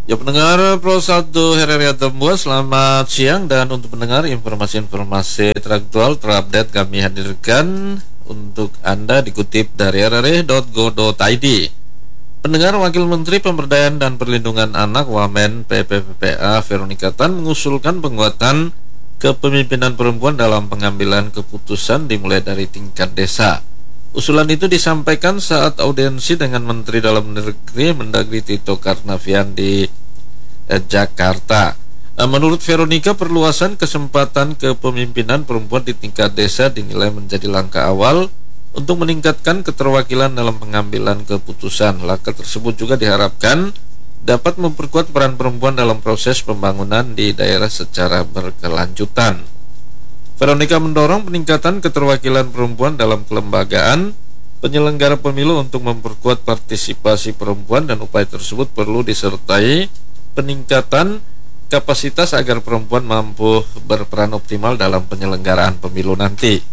Ya pendengar Pro 1 Hereriat Tembua, selamat siang. Dan untuk pendengar informasi-informasi teraktual terupdate kami hadirkan untuk Anda dikutip dari rri.go.id. Pendengar, Wakil Menteri Pemberdayaan dan Perlindungan Anak Wamen PPPPA Veronica Tan mengusulkan penguatan kepemimpinan perempuan dalam pengambilan keputusan dimulai dari tingkat desa. Usulan itu disampaikan saat audiensi dengan Menteri Dalam Negeri Mendagri Tito Karnavian di Jakarta. Menurut Veronica, perluasan kesempatan kepemimpinan perempuan di tingkat desa dinilai menjadi langkah awal untuk meningkatkan keterwakilan dalam pengambilan keputusan. Langkah tersebut juga diharapkan dapat memperkuat peran perempuan dalam proses pembangunan di daerah secara berkelanjutan. Veronica mendorong peningkatan keterwakilan perempuan dalam kelembagaan penyelenggara pemilu untuk memperkuat partisipasi perempuan, dan upaya tersebut perlu disertai peningkatan kapasitas agar perempuan mampu berperan optimal dalam penyelenggaraan pemilu nanti.